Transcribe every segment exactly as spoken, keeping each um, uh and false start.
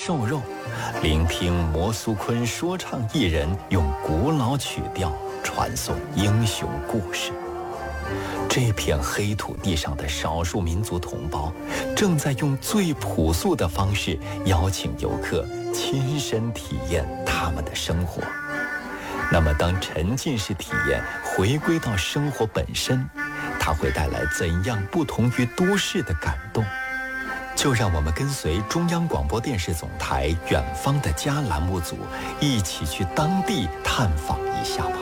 瘦肉，聆听摩苏坤说唱艺人用古老曲调传颂英雄故事。这片黑土地上的少数民族同胞正在用最朴素的方式邀请游客亲身体验他们的生活。那么当沉浸式体验回归到生活本身，它会带来怎样不同于都市的感动？就让我们跟随中央广播电视总台远方的家栏目组一起去当地探访一下吧。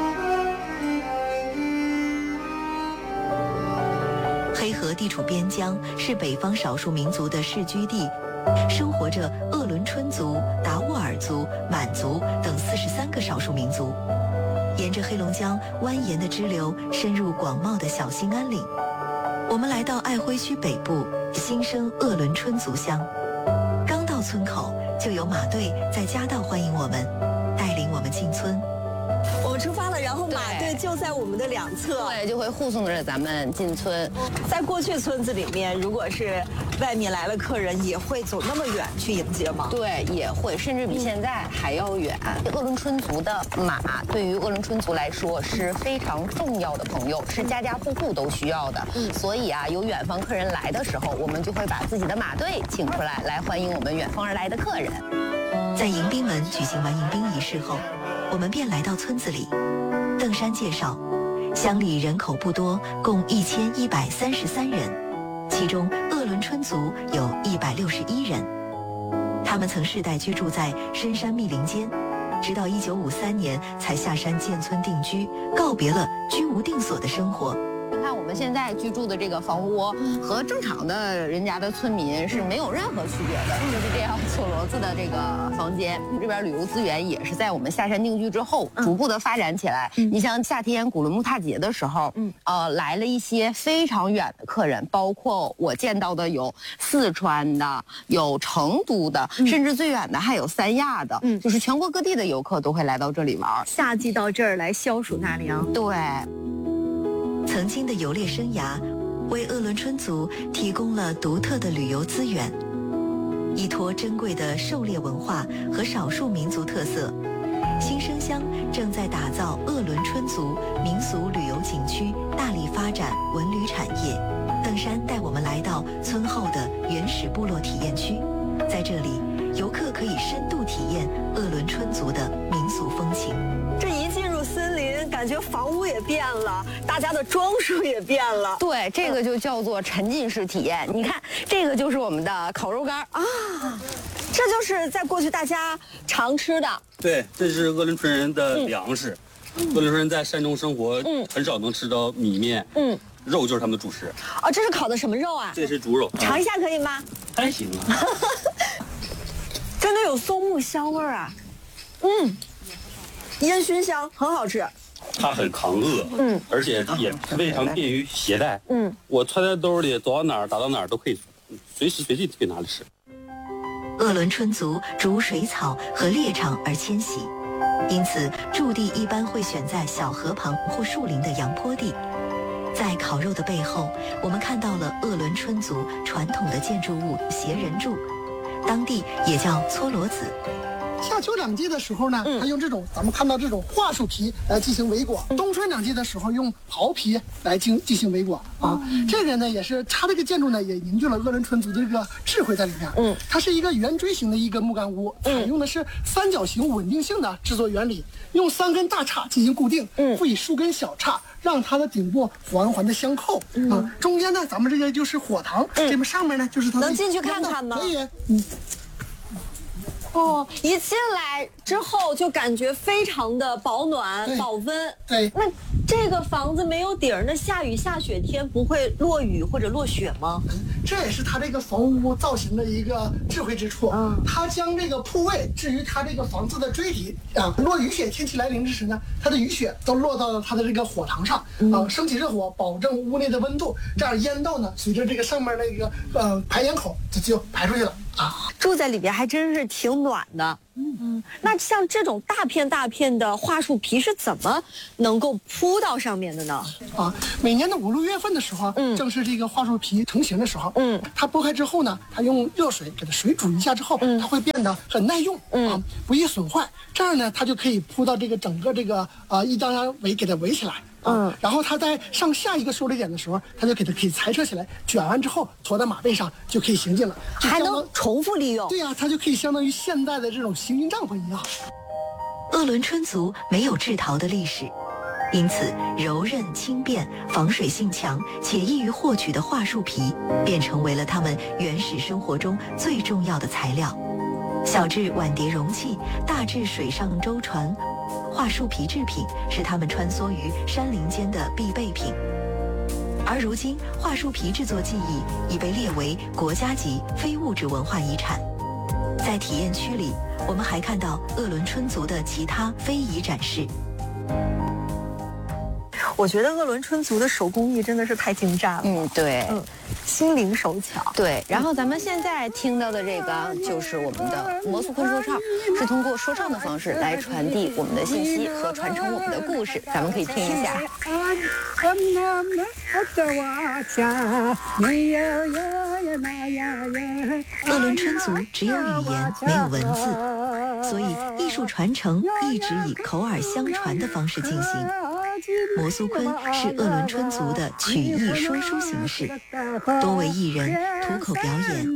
黑河地处边疆，是北方少数民族的世居地，生活着鄂伦春族、达斡尔族、满族等四十三个少数民族。沿着黑龙江蜿蜒的支流，深入广袤的小兴安岭。我们来到爱辉区北部新生鄂伦春族乡，刚到村口，就有马队在夹道欢迎我们，带领我们进村。 我们出发了，然后马队就在我们的两侧， 对，就会护送着咱们进村。 在过去村子里面，如果是外面来了客人，也会走那么远去迎接吗？ 对，也会，甚至比现在还要远。鄂伦春族的马对于鄂伦春族来说是非常重要的朋友，是家家户户都需要的。嗯，所以啊，有远方客人来的时候，我们就会把自己的马队请出来，来欢迎我们远方而来的客人。 在迎宾门举行完迎宾仪式后，我们便来到村子里。邓山介绍，乡里人口不多，共一千一百三十三人，其中鄂伦春族有一百六十一人。他们曾世代居住在深山密林间，直到一九五三年才下山建村定居，告别了居无定所的生活。 你看我们现在居住的这个房窝和正常的人家的村民是没有任何区别的，就是这样锁骡子的这个房间。这边旅游资源也是在我们下山定居之后逐步的发展起来。嗯、你像夏天古伦木踏节的时候，嗯，呃，来了一些非常远的客人，包括我见到的有四川的，有成都的，嗯、甚至最远的还有三亚的，嗯，就是全国各地的游客都会来到这里玩。 夏季到这儿来消暑纳凉， 对。 曾经的游猎生涯，为鄂伦春族提供了独特的旅游资源。依托珍贵的狩猎文化和少数民族特色，新生乡正在打造鄂伦春族民俗旅游景区，大力发展文旅产业。邓山带我们来到村后的原始部落体验区，在这里，游客可以深度体验鄂伦春族的民俗风情。 这一进入森林，感觉房屋也变了，大家的装束也变了。 对，这个就叫做沉浸式体验。你看，这个就是我们的烤肉干啊， 这就是在过去大家常吃的。 对，这是鄂伦春人的粮食。嗯、鄂伦春人在山中生活，嗯，很少能吃到米面，嗯，肉就是他们的主食。 哦，这是烤的什么肉啊？ 这是猪肉， 尝一下可以吗？ 还行啊。 真的有松木香味儿啊，嗯。烟熏香，很好吃。 它很抗饿，嗯，而且也非常便于携带，嗯，我揣在兜里，走到哪儿打到哪儿都可以，随时随地可以拿着吃。 鄂伦春族逐水草和猎场而迁徙，因此驻地一般会选在小河旁或树林的阳坡地。在烤肉的背后，我们看到了鄂伦春族传统的建筑物斜人柱，当地也叫搓罗子。 夏秋两季的时候呢，它用这种咱们看到这种桦树皮来进行围裹；冬春两季的时候用袍皮来进进行围裹啊。这个呢也是它这个建筑呢也凝聚了鄂伦春族的这个智慧在里面。嗯，它是一个圆锥形的一个木杆屋，采用的是三角形稳定性的制作原理，用三根大叉进行固定，赋以数根小叉，让它的顶部环环的相扣。啊，中间呢咱们这个就是火塘，这边上面呢就是它。 能进去看看吗？ 可以。嗯。 哦，一进来之后就感觉非常的保暖、保温。 对， 那这个房子没有顶儿，那下雨下雪天不会落雨或者落雪吗？ 这也是它这个房屋造型的一个智慧之处。嗯，它将这个铺位置于它这个房子的锥体啊，落雨雪天气来临之时呢，它的雨雪都落到了它的这个火塘上，嗯、啊，升起热火，保证屋内的温度，这样烟道呢随着这个上面那个呃排烟口就就排出去了。啊， 住在里边还真是挺暖的。 嗯，那像这种大片大片的桦树皮是怎么能够铺到上面的呢？ 啊，每年的五六月份的时候， 嗯正是这个桦树皮成型的时候， 嗯， 它剥开之后呢，它用热水给它水煮一下之后， 嗯它会变得很耐用， 嗯啊，不易损坏。这样呢，它就可以铺到这个整个这个啊一张张围给它围起来。 嗯， 然后它在上下一个受力点的时候，它就给它可以裁撤起来，卷完之后驮在马背上就可以行进了，就还相当能重复利用？ 对呀、啊，它就可以相当于现在的这种行军帐篷一样。 鄂伦春族没有制陶的历史，因此柔韧轻便、防水性强且易于获取的桦树皮，便成为了他们原始生活中最重要的材料。小至碗碟容器，大至水上舟船，桦树皮制品是他们穿梭于山林间的必备品。而如今，桦树皮制作技艺已被列为国家级非物质文化遗产。在体验区里，我们还看到鄂伦春族的其他非遗展示。 我觉得鄂伦春族的手工艺真的是太精湛了， 嗯，对， 嗯，心灵手巧。 对。然后咱们现在听到的这个就是我们的摩苏昆说唱，是通过说唱的方式来传递我们的信息和传承我们的故事。咱们可以听一下。 鄂伦春族只有语言，没有文字，所以艺术传承一直以口耳相传的方式进行。摩苏昆是鄂伦春族的曲艺说书形式，多为艺人吐口表演。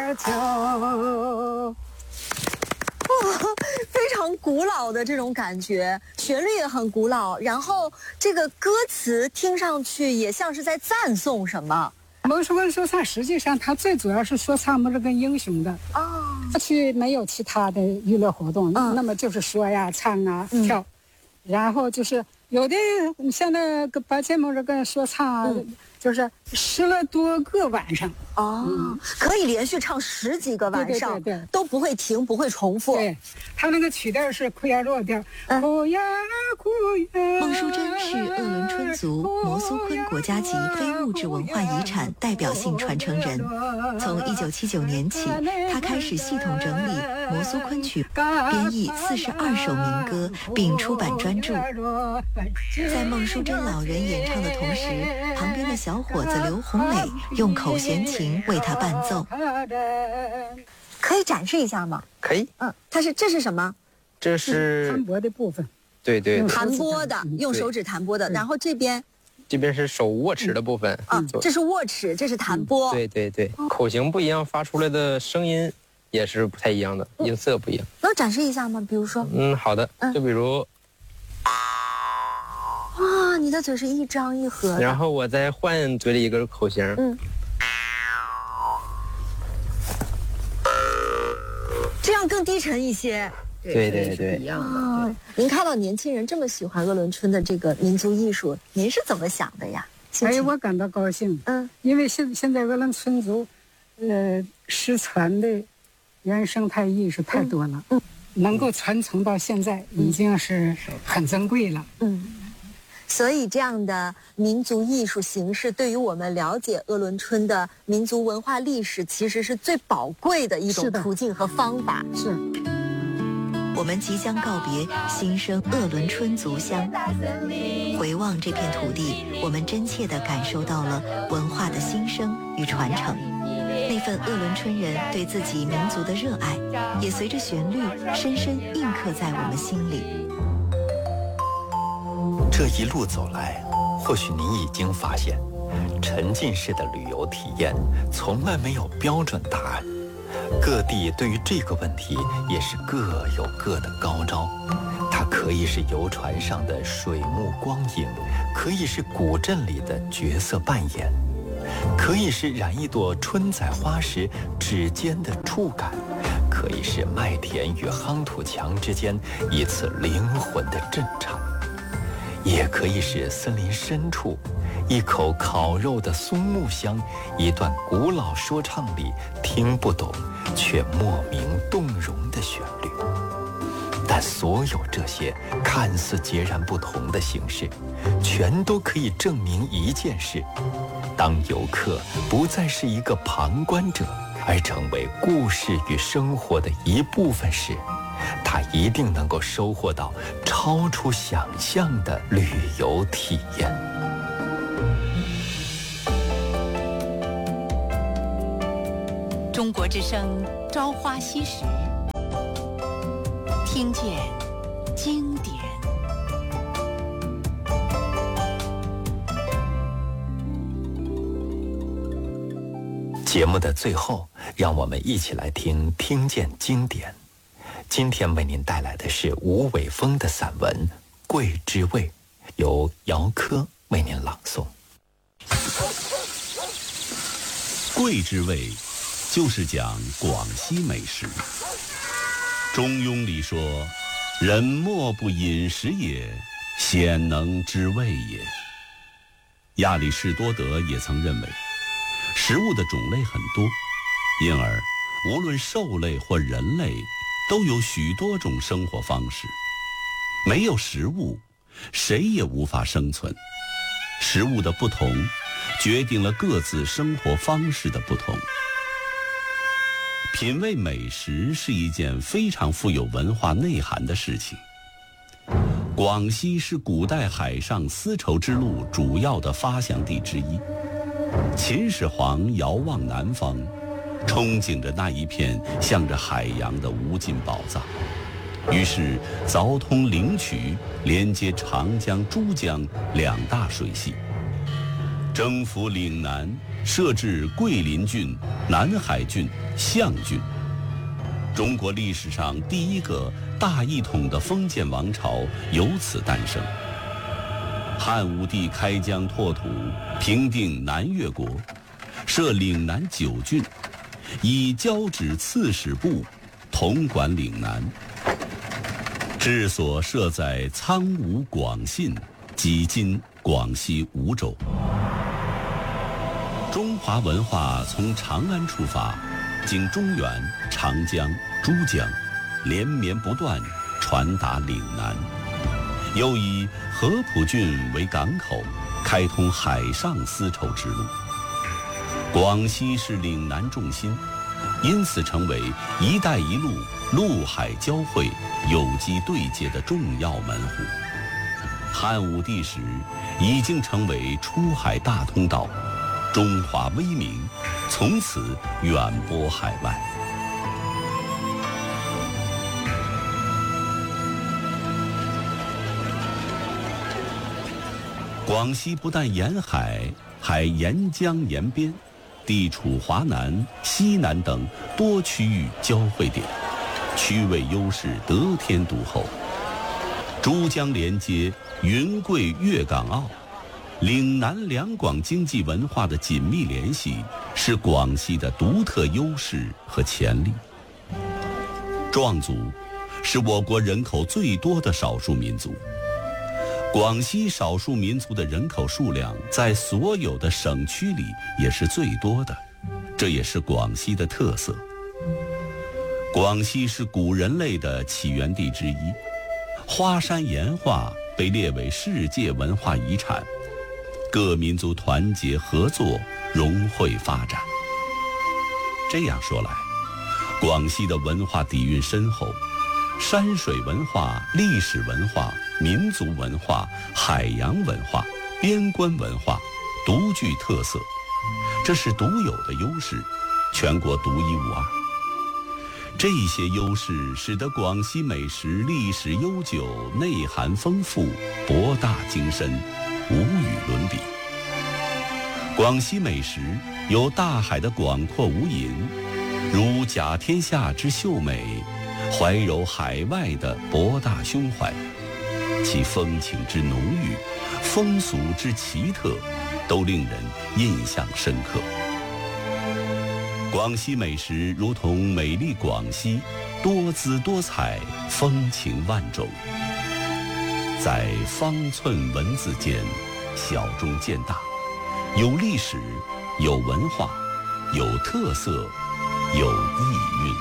哇，非常古老的这种感觉，旋律也很古老，然后这个歌词听上去也像是在赞颂什么。 摩苏昆说唱实际上它最主要是说唱模式跟英雄的哦， 过去没有其他的娱乐活动， 嗯那么就是说呀、唱啊、 嗯跳，然后就是有的像那个八千模式跟说唱啊， 嗯就是十来多个晚上。 哦，可以连续唱十几个晚上， 对对对对都不会停，不会重复。 对，他那个曲调是库亚弱调， 嗯库亚库亚。 孟淑珍是鄂伦春族摩苏昆国家级非物质文化遗产代表性传承人。从一九七九年起，他开始系统整理摩苏昆曲，编译四十二首民歌，并出版专著。在孟淑珍老人演唱的同时，旁边的小伙子刘红磊用口弦琴为他伴奏。 可以展示一下吗？ 可以， 嗯，它是这是什么？ 这是弹拨的部分， 对对对， 弹拨的，用手指弹拨的。然后这边这边是手握持的部分啊， 做这是握持，这是弹拨。 对对对，口型不一样，发出来的声音也是不太一样的，音色不一样。 能展示一下吗？比如说， 嗯，好的，就比如， 哇，你的嘴是一张一合的。 然后我再换嘴里一个口型， 嗯，这样更低沉一些。 对对对， 一样的。 啊，您看到年轻人这么喜欢鄂伦春的这个民族艺术，您是怎么想的呀？心哎， 情我感到高兴。 嗯， 因为现现在鄂伦春族，呃，失传的原生态艺术太多了， 嗯能够传承到现在已经是很珍贵了。 嗯，所以这样的民族艺术形式，对于我们了解鄂伦春的民族文化历史，其实是最宝贵的一种是的途径和方法。 是。 我们即将告别新生鄂伦春族乡，回望这片土地，我们真切地感受到了文化的兴生与传承。那份鄂伦春人对自己民族的热爱，也随着旋律深深印刻在我们心里。 这一路走来，或许你已经发现，沉浸式的旅游体验从来没有标准答案。各地对于这个问题也是各有各的高招，它可以是游船上的水幕光影，可以是古镇里的角色扮演，可以是染一朵春仔花时指尖的触感，可以是麦田与夯土墙之间一次灵魂的震颤，也可以是森林深处一口烤肉的松木香，一段古老说唱里听不懂却莫名动容的旋律。但所有这些看似截然不同的形式，全都可以证明一件事：当游客不再是一个旁观者，而成为故事与生活的一部分时， 他一定能够收获到超出想象的旅游体验。 中国之声《朝花夕拾》，听见经典。 节目的最后，让我们一起来听《听见经典》。今天为您带来的是吴伟峰的散文《桂枝味》，由姚科为您朗诵。 桂枝味就是讲广西美食。中庸里说：“人莫不饮食也，鲜能知味也。”亚里士多德也曾认为，食物的种类很多，因而无论兽类或人类都有许多种生活方式。没有食物，谁也无法生存。食物的不同决定了各自生活方式的不同。品味美食是一件非常富有文化内涵的事情。广西是古代海上丝绸之路主要的发祥地之一。秦始皇遥望南方，憧憬着那一片向着海洋的无尽宝藏，于是凿通灵渠，连接长江、珠江两大水系，征服岭南，设置桂林郡、南海郡、象郡。中国历史上第一个大一统的封建王朝由此诞生。汉武帝开疆拓土，平定南越国，设岭南九郡，以交趾刺史部统管岭南。治所设在苍梧广信，即今广西梧州。中华文化从长安出发，经中原、长江、珠江，连绵不断，传达岭南。又以合浦郡为港口，开通海上丝绸之路。广西是岭南重心，因此成为“一带一路”陆海交汇、有机对接的重要门户。汉武帝时已经成为出海大通道，中华威名从此远播海外。广西不但沿海，还沿江沿边，地处华南、西南等多区域交汇点，区位优势得天独厚。珠江连接云贵粤港澳，岭南两广经济文化的紧密联系是广西的独特优势和潜力。壮族是我国人口最多的少数民族。广西少数民族的人口数量在所有的省区里也是最多的，这也是广西的特色。广西是古人类的起源地之一，花山岩画被列为世界文化遗产，各民族团结合作，融汇发展。这样说来，广西的文化底蕴深厚，山水文化、历史文化、民族文化、海洋文化、边关文化独具特色，这是独有的优势，全国独一无二。这些优势使得广西美食历史悠久，内涵丰富，博大精深，无与伦比。广西美食有大海的广阔无垠，如甲天下之秀美，怀柔海外的博大胸怀，其风情之浓郁，风俗之奇特，都令人印象深刻。广西美食如同美丽广西，多姿多彩，风情万种，在方寸文字间小中见大，有历史，有文化，有特色，有意蕴。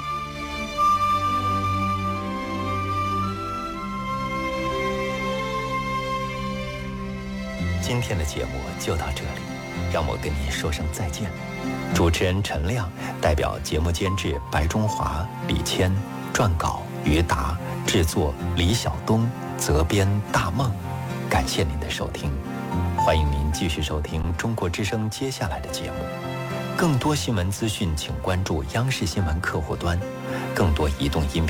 今天的节目就到这里，让我跟您说声再见。主持人陈亮代表节目监制白中华、李谦，撰稿于达，制作李晓东，责编大梦。感谢您的收听，欢迎您继续收听中国之声接下来的节目。更多新闻资讯，请关注央视新闻客户端，更多移动音频